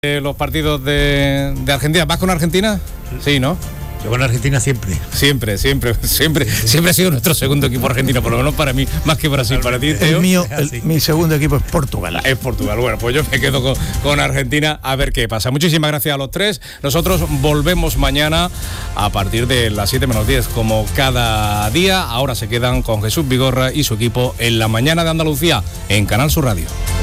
Los partidos de Argentina. ¿Vas con Argentina? Sí, ¿no? Yo con Argentina siempre. Siempre ha sido nuestro segundo equipo argentino, por lo menos para mí, más que Brasil. Para ti, Teo. Mi segundo equipo es Portugal. Es Portugal. Bueno, pues yo me quedo con Argentina a ver qué pasa. Muchísimas gracias a los tres. Nosotros volvemos mañana a partir de las 7 menos 10, como cada día. Ahora se quedan con Jesús Vigorra y su equipo en La Mañana de Andalucía, en Canal Sur Radio.